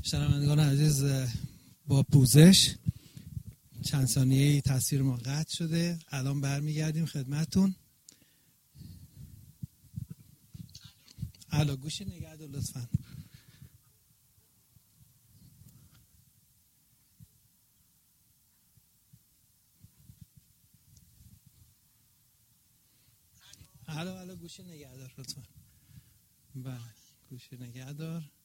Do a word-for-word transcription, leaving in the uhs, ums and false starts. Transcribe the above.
شنوندگان عزیز، با پوزش چند ثانیه‌ای تصویر ما قطع شده. الان برمیگردیم خدمتتون. الو، گوشی نگه دار لطفاً. الو الو گوشی نگه دار لطفاً. بله، گوشی نگه دار.